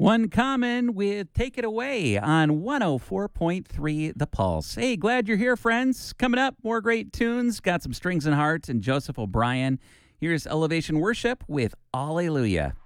One Common with Take It Away on 104.3 The Pulse. Hey, glad you're here, friends. Coming up, more great tunes. Got some Strings and Heart and Joseph O'Brien. Here's Elevation Worship with Alleluia.